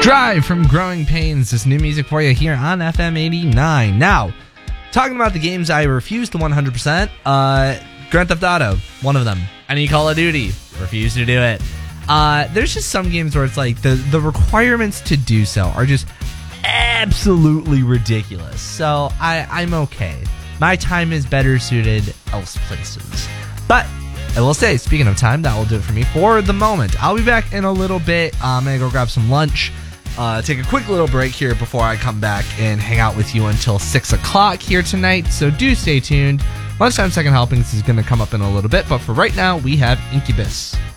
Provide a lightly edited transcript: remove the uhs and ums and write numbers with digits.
Drive from Growing Pains, this new music for you here on FM 89. Now, talking about the games I refuse to 100%, Grand Theft Auto, one of them. Any Call of Duty, refuse to do it. There's just some games where it's like the requirements to do so are just absolutely ridiculous. So I'm okay. My time is better suited else places. But I will say, speaking of time, that will do it for me for the moment. I'll be back in a little bit. I'm going to go grab some lunch. Take a quick little break here before I come back and hang out with you until 6 o'clock here tonight. So do stay tuned. Lunchtime Second Helpings is going to come up in a little bit. But for right now, we have Incubus.